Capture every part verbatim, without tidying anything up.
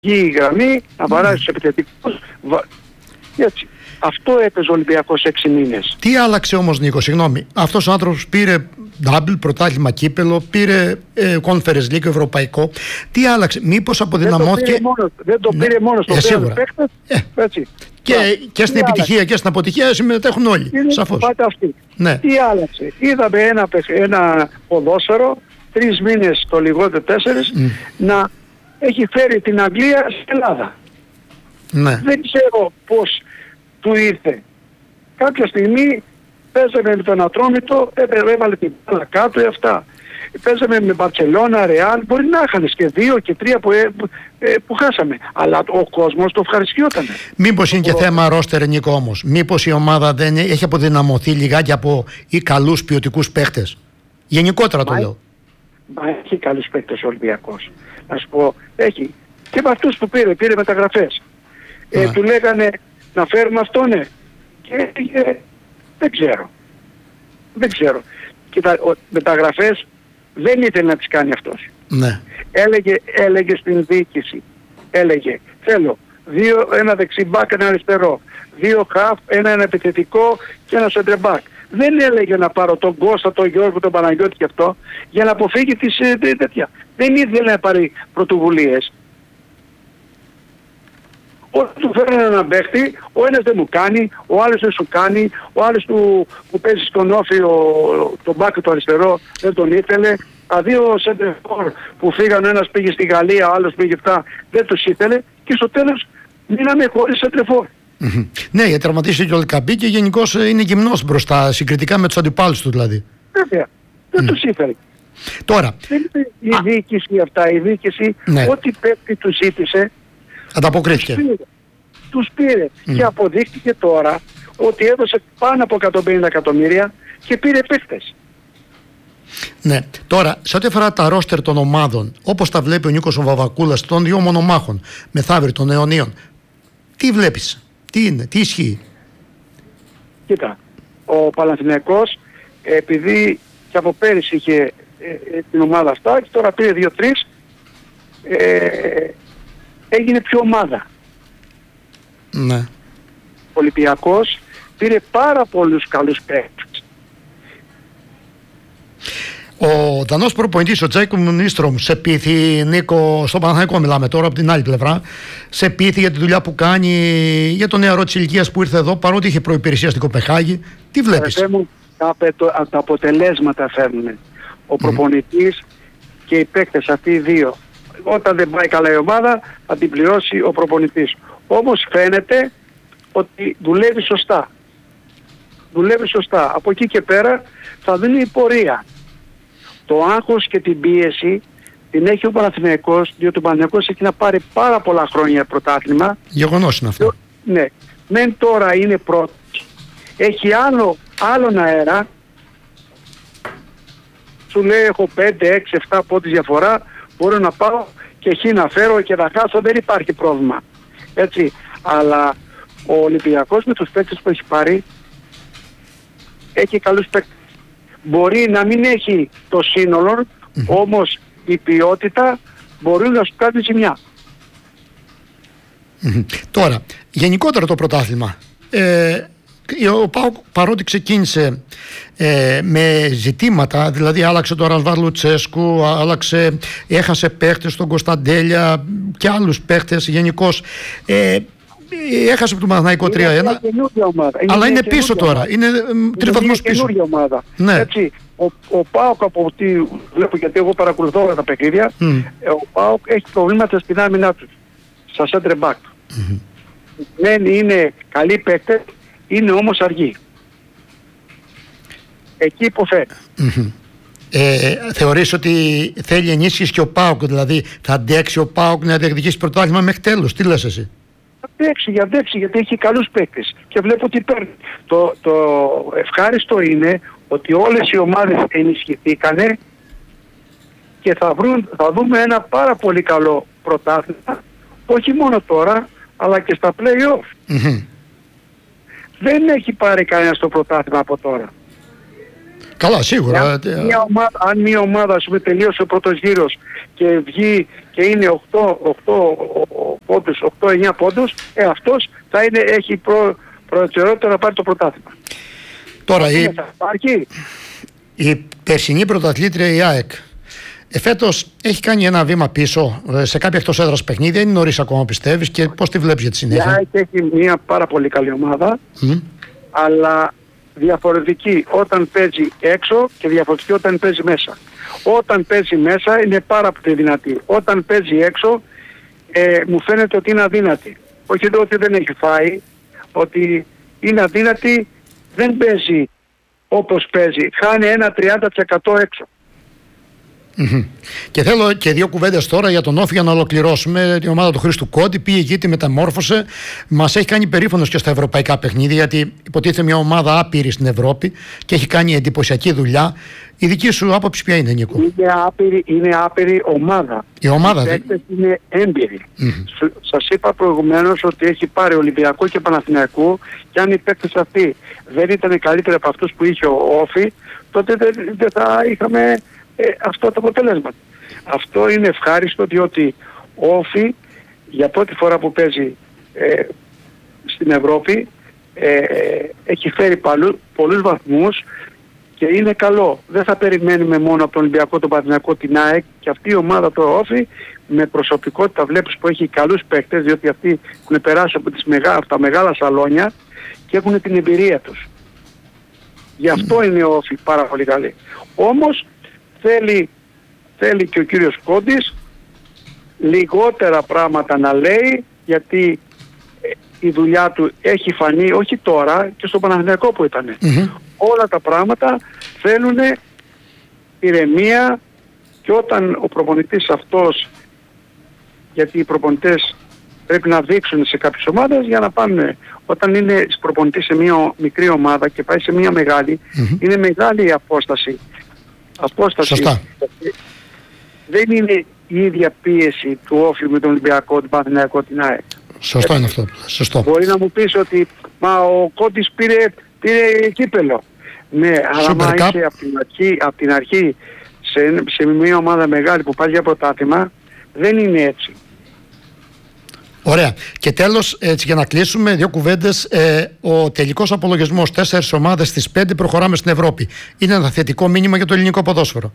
η γραμμή, να παράσει τους επιθετικούς. Έτσι. Αυτό έπαιζε ο Ολυμπιακός έξι μήνες. Τι άλλαξε όμως, Νίκο, συγγνώμη. Αυτός ο άνθρωπος πήρε double, πρωτάθλημα κύπελο, πήρε ε, Conference League ευρωπαϊκό. Τι άλλαξε, μήπως αποδυναμώθηκε. Δεν το πήρε μόνο, δεν το πήρε ναι, μόνο στο ε, πέρα παίκτες. Ε. Έτσι. Και, και στην επιτυχία άλλαξε. Και στην αποτυχία συμμετέχουν όλοι. Είναι σαφώς. Ναι. Τι άλλαξε. Είδαμε ένα, ένα ποδόσφαιρο, τρεις μήνες το λιγότερο τέσσερις, mm. να έχει φέρει την Αγγλία στην Ελλάδα. Ναι. Δεν ξέρω πώς του ήρθε. Κάποια στιγμή παίζαμε με τον Ατρόμητο, έβαλε την μπάλα κάτω ή αυτά. Παίζαμε με Μπαρτσελώνα, Ρεάλ, μπορεί να είχαν και δύο και τρία που, ε, ε, που χάσαμε. Αλλά ο κόσμος το ευχαριστιόταν. Μήπως είναι και θέμα ρόστερ, Νίκο, όμως. Μήπως η ομάδα δεν έχει αποδυναμωθεί λιγάκι από ή καλούς ποιοτικούς παίχτες. Γενικότερα το Μα, λέω. Μα έχει καλούς παίχτες ο Ολυμπιακός. Να σου πω, έχει. Και με αυτούς που πήρε, πήρε μεταγραφές. Ε, του λέγανε να φέρουμε αυτό, ναι. Και ε, δεν ξέρω. Δεν ξέρω. Κοίτα, ο, μεταγραφές δεν ήθελε να τις κάνει αυτός. Ναι. Έλεγε, έλεγε στην διοίκηση, έλεγε θέλω δύο, ένα δεξιμπάκ, ένα αριστερό, δύο χαφ, ένα, ένα επιθετικό και ένα σεντρεμπάκ. Δεν έλεγε να πάρω τον Κώστα, τον Γιώργο, τον Παναγιώτη και αυτό για να αποφύγει τις ε, τέτοια. Δεν ήθελε να πάρει πρωτοβουλίες. Όταν του φέρνει έναν παίχτη, ο ένας δεν μου κάνει, ο άλλος δεν σου κάνει, ο άλλος του, που παίζει στον όφι, τον μπάκ το αριστερό, δεν τον ήθελε. Τα δύο σεντερφόρ που φύγαν, ο ένας πήγε στη Γαλλία, ο άλλος πήγε αυτά, δεν τους ήθελε και στο τέλος μείναμε χωρίς σεντερφόρ. Mm-hmm. Ναι, γιατί τραυματίστηκε και ο Ελκαμπή και γενικώς είναι γυμνός μπροστά, συγκριτικά με τους αντιπάλους του δηλαδή. Βέβαια, δεν mm. τους ήθελε. Τώρα. Δεν είπε η Α. διοίκηση αυτά, η διοίκηση, ναι. ό,τι παίκτη του ζήτησε, ανταποκρίθηκε. Τους πήρε, τους πήρε. Mm. και αποδείχτηκε τώρα ότι έδωσε πάνω από εκατόν πενήντα εκατομμύρια και πήρε παίκτες. Ναι. Τώρα, σε ό,τι αφορά τα ρόστερ των ομάδων, όπως τα βλέπει ο Νίκος ο Βαβακούλας των δύο μονομάχων, μεθαύριο των αιωνίων, τι βλέπεις, τι είναι, τι ισχύει? Κοίτα, ο Παναθηναϊκός επειδή και από πέρυσι είχε ε, ε, την ομάδα αυτά και τώρα πήρε δύο τρεις, ε, έγινε πιο ομάδα. Ναι. Ο Ολυμπιακός πήρε πάρα πολλούς καλούς παίκτες. Ο Δανός προπονητής, ο Τζέικομ Νίστρομ, σε πείθει, Νίκο, στο Παναθηναϊκό μιλάμε τώρα από την άλλη πλευρά, σε πείθει για τη δουλειά που κάνει, για το νεαρό της ηλικίας που ήρθε εδώ, παρότι είχε προϋπηρεσία στην Κοπεχάγη. Τι βλέπεις? Ε, μου, τα, τα, τα αποτελέσματα φέρνουν. Ο προπονητής mm. και οι παίκτες αυτοί οι δύο. Όταν δεν πάει καλά η ομάδα θα την πληρώσει ο προπονητής. Όμως φαίνεται ότι δουλεύει σωστά. Δουλεύει σωστά. Από εκεί και πέρα θα δίνει η πορεία. Το άγχος και την πίεση την έχει ο Παναθηναϊκός, διότι ο Παναθηναϊκός έχει να πάρει πάρα πολλά χρόνια πρωτάθλημα. Γεγονός είναι αυτό. Ναι. Μεν τώρα είναι πρώτος. Έχει άλλο, άλλον αέρα. Σου λέει έχω πέντε, έξι, επτά πόντους διαφορά. Μπορώ να πάω και χ να φέρω και να χάσω. Δεν υπάρχει πρόβλημα. Έτσι. Αλλά ο Ολυμπιακός με τους παίκτες που έχει πάρει έχει καλούς παίκτες. Μπορεί να μην έχει το σύνολο, mm-hmm. όμως η ποιότητα μπορεί να σου κάνει ζημιά. Mm-hmm. Τώρα, γενικότερα το πρωτάθλημα. Ε, ο ΠΑΟΚ παρότι ξεκίνησε ε, με ζητήματα, δηλαδή άλλαξε τον Ραλβάρ Λουτσέσκου, άλλαξε, έχασε παίχτες στον Κωνσταντέλια και άλλους παίχτες γενικώς. Ε, έχασε από το Παναθηναϊκό τρία ένα, αλλά είναι πίσω τώρα, είναι τρεις βαθμούς πίσω. Είναι καινούργια ομάδα. Ναι. Έτσι, ο, ο ΠΑΟΚ από ό,τι βλέπω, γιατί εγώ παρακολουθώ όλα τα παιχνίδια, mm. ο ΠΑΟΚ έχει προβλήματα στην άμυνά του, στα center back. Mm-hmm. Δεν είναι καλοί παίκτες, είναι όμως αργοί. Εκεί υποφέρει. Mm-hmm. Ε, θεωρείς ότι θέλει ενίσχυση και ο ΠΑΟΚ, δηλαδή θα αντέξει ο ΠΑΟΚ να διεκδικήσει πρωτάθλημα μέχρι τέλος? Τι λες εσύ? Αντέξει, αντέξει, γιατί έχει καλούς παίκτες και βλέπω ότι παίρνει. Το, το ευχάριστο είναι ότι όλες οι ομάδες ενισχυθήκανε και θα, βρουν, θα δούμε ένα πάρα πολύ καλό πρωτάθλημα, όχι μόνο τώρα, αλλά και στα play-off. Mm-hmm. Δεν έχει πάρει κανένα το πρωτάθλημα από τώρα. Καλά, σίγουρα. Αν μια ομάδα, αν μια ομάδα ας πούμε, τελείωσε ο πρώτος γύρος και βγει και είναι οκτώ πόντους, οκτώ εννιά πόντους, ε, αυτός θα είναι, έχει προ, προτεραιότητα να πάρει το πρωτάθλημα. Τώρα η, υπάρχει. η περσινή πρωταθλήτρια η ΑΕΚ εφέτος έχει κάνει ένα βήμα πίσω σε κάποια εκτός έδρας παιχνίδια. Είναι νωρίς ακόμα, πιστεύεις, και πώς τη βλέπεις για τη συνέχεια? Η ΑΕΚ έχει μια πάρα πολύ καλή ομάδα, mm. αλλά διαφορετική όταν παίζει έξω και διαφορετική όταν παίζει μέσα. Όταν παίζει μέσα είναι πάρα πολύ δυνατή. Όταν παίζει έξω ε, μου φαίνεται ότι είναι αδύνατη. Όχι ότι δεν έχει φάει, ότι είναι αδύνατη, δεν παίζει όπως παίζει. Χάνει ένα τριάντα τοις εκατό έξω. Mm-hmm. Και θέλω και δύο κουβέντες τώρα για τον Όφη για να ολοκληρώσουμε. Η ομάδα του Χρήστου Κόντι πήγε εκεί, τη μεταμόρφωσε. Μας έχει κάνει περήφανος και στα ευρωπαϊκά παιχνίδια, γιατί υποτίθεται μια ομάδα άπειρη στην Ευρώπη και έχει κάνει εντυπωσιακή δουλειά. Η δική σου άποψη ποια είναι, Νίκο? Είναι άπειρη, είναι άπειρη ομάδα. Η ομάδα Οι παίκτες είναι έμπειροι. Mm-hmm. Σας είπα προηγουμένως ότι έχει πάρει Ολυμπιακό και Παναθηναϊκό, και αν οι παίκτες αυτοί δεν ήταν καλύτεροι από αυτούς που είχε ο Όφη, τότε δεν, δεν θα είχαμε Ε, αυτό το αποτέλεσμα. Αυτό είναι ευχάριστο, διότι ο Όφη για πρώτη φορά που παίζει ε, στην Ευρώπη ε, έχει φέρει παλού, πολλούς βαθμούς και είναι καλό. Δεν θα περιμένουμε μόνο από τον Ολυμπιακό, τον Παναθηναϊκό, την ΑΕΚ, και αυτή η ομάδα το Όφη με προσωπικότητα βλέπεις που έχει καλούς παίκτες, διότι αυτοί έχουν περάσει από, τις μεγά, από τα μεγάλα σαλόνια και έχουν την εμπειρία τους. Γι' αυτό mm. είναι ο Όφη πάρα πολύ καλή. Όμως Θέλει, θέλει και ο κύριος Κόντης λιγότερα πράγματα να λέει, γιατί η δουλειά του έχει φανεί όχι τώρα και στο Παναθηναϊκό που ήταν. Mm-hmm. Όλα τα πράγματα θέλουν ηρεμία, και όταν ο προπονητής αυτός, γιατί οι προπονητές πρέπει να δείξουν σε κάποιες ομάδες για να πάνε, όταν είναι προπονητής σε μια μικρή ομάδα και πάει σε μια μεγάλη, mm-hmm. είναι μεγάλη η απόσταση. Απόσταση. Σωστά. Δεν είναι η ίδια πίεση του Όφη με τον Ολυμπιακό, τον Παναθηναϊκό, την ΑΕΚ. Σωστό είναι αυτό. Σωστό. Μπορεί να μου πεις ότι μα ο Κόντης πήρε, πήρε κύπελο. Ναι, αλλά μα είχε από την αρχή, από την αρχή σε, σε μια ομάδα μεγάλη που πάει για πρωτάθλημα, δεν είναι έτσι. Ωραία. Και τέλος, έτσι για να κλείσουμε, δύο κουβέντες. Ε, ο τελικός απολογισμός, τέσσερις ομάδες στις πέντε, προχωράμε στην Ευρώπη. Είναι ένα θετικό μήνυμα για το ελληνικό ποδόσφαιρο?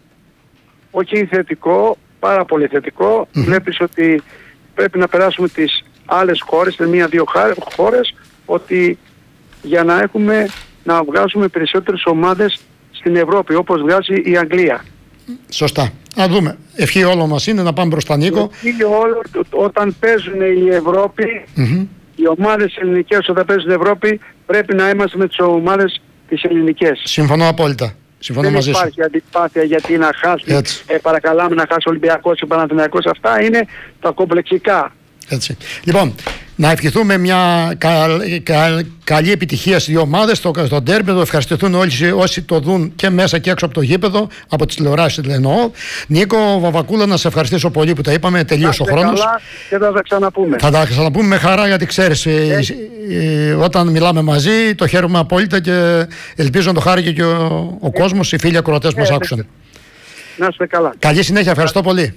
Όχι θετικό, πάρα πολύ θετικό. Mm-hmm. Βλέπεις ότι πρέπει να περάσουμε τις άλλες χώρες, σε μία-δύο χώρες, ότι για να έχουμε, να βγάζουμε περισσότερες ομάδες στην Ευρώπη, όπως βγάζει η Αγγλία. Σωστά. Να δούμε. Ευχή όλο μας είναι να πάμε μπροστά, Νίκο. Ευχή όλο, όταν παίζουν η Ευρώπη, mm-hmm. οι ομάδες ελληνικές όταν παίζουν η Ευρώπη, πρέπει να είμαστε με τις ομάδες τις ελληνικές. Συμφωνώ απόλυτα. Συμφωνώ δεν μαζί υπάρχει σου. αντιπάθεια γιατί να χάσει, ε, παρακαλάμε να χάσει ο Ολυμπιακός και ο Παναθηναϊκός. Αυτά είναι τα κομπλεξικά. Έτσι. Λοιπόν, να ευχηθούμε μια κα, κα, καλή επιτυχία στις δύο ομάδες στο, στο ντέρμπι. Το ευχαριστηθούν όλοι όσοι το δουν και μέσα και έξω από το γήπεδο, από τις τηλεοράσεις εννοώ. Νίκο Βαβακούλα, να σε ευχαριστήσω πολύ που τα είπαμε. Τελείωσε ο χρόνος. Καλά και θα τα ξαναπούμε. Θα τα ξαναπούμε με χαρά, γιατί ξέρεις, ε, ε, όταν μιλάμε μαζί το χαίρομαι απόλυτα και ελπίζω να το χάρηκε και ο, ο κόσμος, οι φίλοι ακροατές που μας άκουσαν. Να είστε καλά. Καλή συνέχεια, ευχαριστώ πολύ.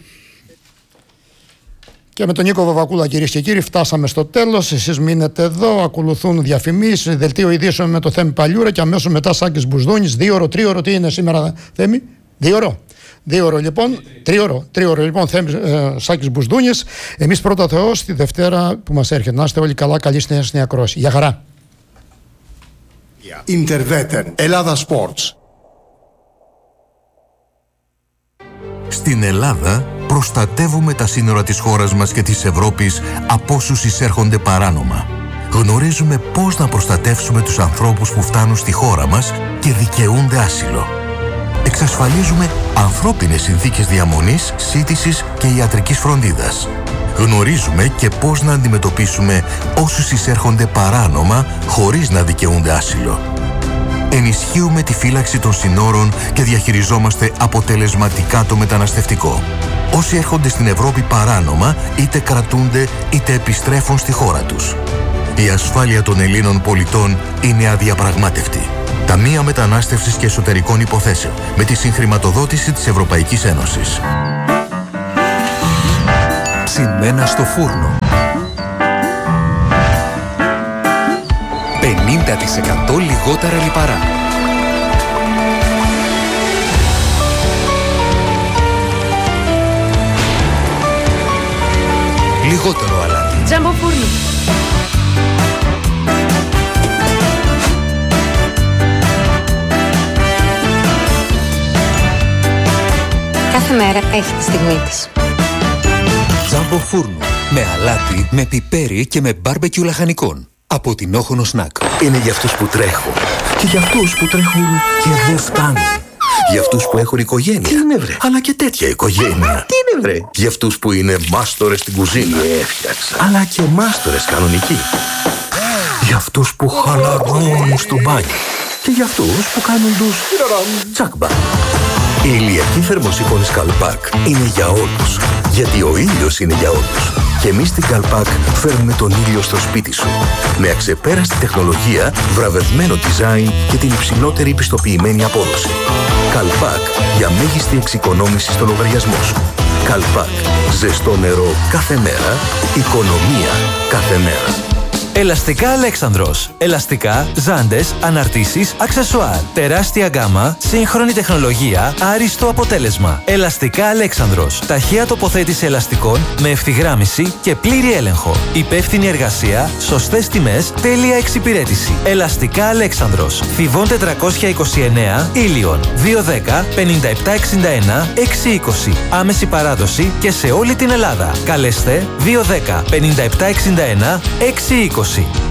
Και με τον Νίκο Βαβακούλα, κυρίες και κύριοι, φτάσαμε στο τέλος. Εσείς μείνετε εδώ, ακολουθούν διαφημίσεις, δελτίο ειδήσεων με το Θέμη Παλιούρα και αμέσως μετά Σάκης Μπουσδούνης. Δύο ώρο, τρίωρο, τι είναι σήμερα, Θέμη? Δύο ώρο. Δύο ώρο λοιπόν, τρίωρο, τρίωρο λοιπόν, Θέμη, ε, Σάκης Μπουσδούνης. Εμείς πρώτα Θεός, τη Δευτέρα που μας έρχεται. Να είστε όλοι καλά, καλή συνέχεια στην ακρόαση. Γεια χαρά. Interveten, Ελλάδα Sports. Στην Ελλάδα προστατεύουμε τα σύνορα της χώρας μας και της Ευρώπης από όσους εισέρχονται παράνομα. Γνωρίζουμε πώς να προστατεύσουμε τους ανθρώπους που φτάνουν στη χώρα μας και δικαιούνται άσυλο. Εξασφαλίζουμε ανθρώπινες συνθήκες διαμονής, σύντησης και ιατρικής φροντίδας. Γνωρίζουμε και πώς να αντιμετωπίσουμε όσους εισέρχονται παράνομα χωρίς να δικαιούνται άσυλο. Ενισχύουμε τη φύλαξη των συνόρων και διαχειριζόμαστε αποτελεσματικά το μεταναστευτικό. Όσοι έρχονται στην Ευρώπη παράνομα, είτε κρατούνται είτε επιστρέφουν στη χώρα τους. Η ασφάλεια των Ελλήνων πολιτών είναι αδιαπραγμάτευτη. Ταμεία Μετανάστευσης και Εσωτερικών Υποθέσεων, με τη συγχρηματοδότηση της Ευρωπαϊκής Ένωσης. Ψημένα στο φούρνο. πενήντα τοις εκατό λιγότερα λιπαρά. Λιγότερο αλάτι. Τζάμπο φούρνο. Κάθε μέρα έχει τη στιγμή της. Τζάμπο φούρνο. Με αλάτι, με πιπέρι και με μπάρμπεκιου λαχανικών. Από την Όχονο Σνακ. Είναι για αυτούς που τρέχουν. Και για αυτούς που τρέχουν και δεν φτάνουν. Για αυτούς που έχουν οικογένεια. Τι είναι βρε. Αλλά και τέτοια οικογένεια. Τι είναι βρε. Για αυτούς που είναι μάστορες στην κουζίνα. Έφτιαξα. Αλλά και μάστορες κανονικοί. Για αυτούς που χαλαρώνουν στο μπάνιο. Και για αυτούς που κάνουν τους τσάκμπα. Η ηλιακή θερμοσύφωνη Καλπάκ είναι για όλους. Γιατί ο ήλιος είναι για όλους. Και εμείς στην Καλπάκ φέρνουμε τον ήλιο στο σπίτι σου. Με αξεπέραστη τεχνολογία, βραβευμένο design και την υψηλότερη πιστοποιημένη απόδοση. Καλπάκ για μέγιστη εξοικονόμηση στο λογαριασμό σου. Καλπάκ. Ζεστό νερό κάθε μέρα. Οικονομία κάθε μέρα. Ελαστικά Αλέξανδρος. Ελαστικά, ζάντες, αναρτήσεις, αξεσουάρ. Τεράστια γκάμα, σύγχρονη τεχνολογία, άριστο αποτέλεσμα. Ελαστικά Αλέξανδρος. Ταχεία τοποθέτηση ελαστικών με ευθυγράμμιση και πλήρη έλεγχο. Υπεύθυνη εργασία, σωστές τιμές, τέλεια εξυπηρέτηση. Ελαστικά Αλέξανδρος. Θηβών τετρακόσια είκοσι εννέα, Ήλιον. δύο δέκα πενήντα επτά εξήντα ένα εξακόσια είκοσι. Άμεση παράδοση και σε όλη την Ελλάδα. Καλέστε δύο δέκα πενήντα επτά εξήντα ένα εξακόσια είκοσι.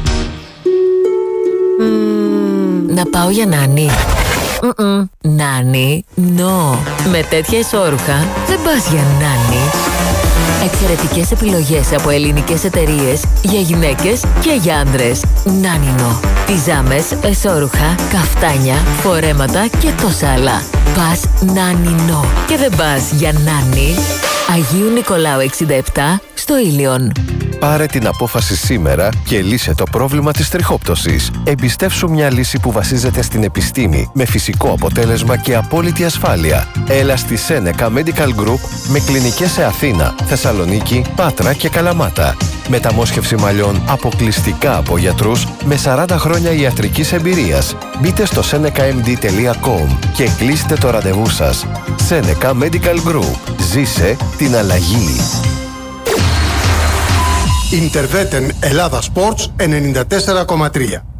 Mm, να πάω για νάνι. Mm-mm. Νάνι, no. Με τέτοια ισόρουχα δεν πας για νάνι. Εξαιρετικές επιλογές από ελληνικές εταιρείες για γυναίκες και για άντρες. Νάνινο. Πιζάμες, εσόρουχα, καφτάνια, φορέματα και τόσα άλλα. Πας Νάνινο. Και δεν πας για νάνι. Αγίου Νικολάου εξήντα επτά στο Ήλιον. Πάρε την απόφαση σήμερα και λύσε το πρόβλημα της τριχόπτωσης. Εμπιστεύσου μια λύση που βασίζεται στην επιστήμη, με φυσικό αποτέλεσμα και απόλυτη ασφάλεια. Έλα στη Seneca Medical Group με κλινικές σε Αθήνα, Θεσσαλονίκη, Πάτρα και Καλαμάτα. Μεταμόσχευση μαλλιών αποκλειστικά από γιατρούς με σαράντα χρόνια ιατρικής εμπειρίας. Μπείτε στο seneca m d τελεία com και κλείστε το ραντεβού σας. Seneca Medical Group. Ζήσε την αλλαγή. Interveten Ελλάδα Sports ενενήντα τέσσερα κόμμα τρία.